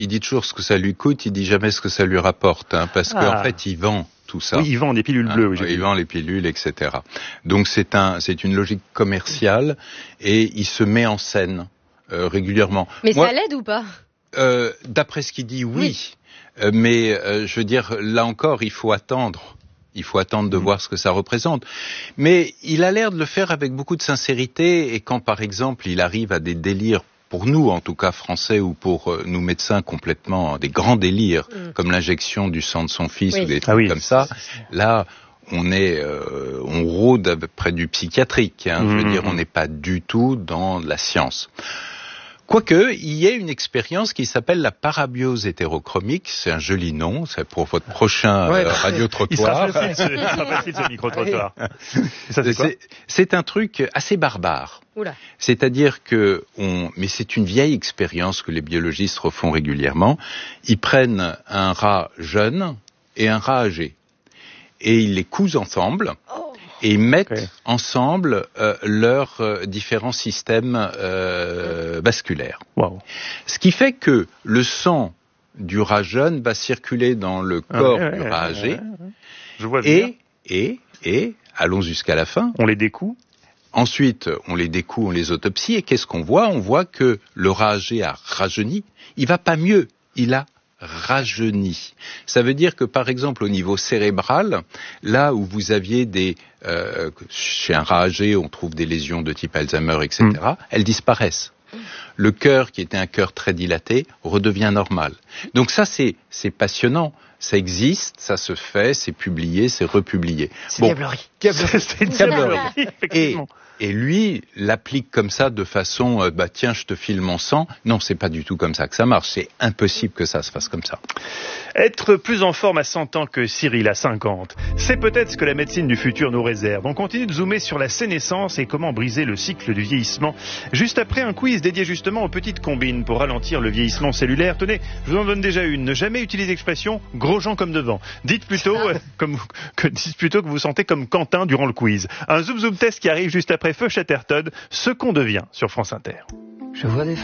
Il dit toujours ce que ça lui coûte, il dit jamais ce que ça lui rapporte, hein, parce qu'en fait, il vend tout ça. Oui, il vend des pilules bleues. Il vend les pilules, etc. Donc c'est une logique commerciale et il se met en scène régulièrement. Mais ça l'aide ou pas? D'après ce qu'il dit, oui. Mais je veux dire, là encore, il faut attendre. Il faut attendre de voir ce que ça représente. Mais il a l'air de le faire avec beaucoup de sincérité. Et quand, par exemple, il arrive à des délires, pour nous, en tout cas français, ou pour nous médecins, complètement des grands délires, comme l'injection du sang de son fils ou des trucs comme ça, là, on rôde près du psychiatrique. Hein, je veux dire, on n'est pas du tout dans la science. Quoique, il y a une expérience qui s'appelle la parabiose hétérochromique. C'est un joli nom, c'est pour votre prochain radio-trottoir. Il sera facile ce micro-trottoir. Ça, c'est quoi? C'est un truc assez barbare. Oula. C'est-à-dire que mais c'est une vieille expérience que les biologistes refont régulièrement. Ils prennent un rat jeune et un rat âgé. Et ils les cousent ensemble. Et ils mettent ensemble leurs différents systèmes vasculaires. Wow. Ce qui fait que le sang du rat jeune va circuler dans le corps du rat âgé. Je vois bien. Et allons jusqu'à la fin. On les découd. Ensuite, on les découd, on les autopsie. Et qu'est-ce qu'on voit? On voit que le rat âgé a rajeuni. Il va pas mieux. Il a rajeuni. Ça veut dire que, par exemple, au niveau cérébral, là où vous aviez chez un rat âgé, on trouve des lésions de type Alzheimer, etc., elles disparaissent. Le cœur, qui était un cœur très dilaté, redevient normal. Donc ça, c'est passionnant. Ça existe, ça se fait, c'est publié, c'est republié. C'est diablerie. C'est diablerie, effectivement. Et lui l'applique comme ça de façon, tiens, je te file mon sang. Non, c'est pas du tout comme ça que ça marche. C'est impossible que ça se fasse comme ça. Être plus en forme à 100 ans que Cyril à 50, c'est peut-être ce que la médecine du futur nous réserve. On continue de zoomer sur la sénescence et comment briser le cycle du vieillissement. Juste après un quiz dédié justement aux petites combines pour ralentir le vieillissement cellulaire. Tenez, je vous en donne déjà une. Ne jamais utiliser l'expression « gros gens comme devant ». Dites plutôt que vous sentez comme Quentin durant le quiz. Un zoom test qui arrive juste après Feu Chatterton, ce qu'on devient sur France Inter. Je vois des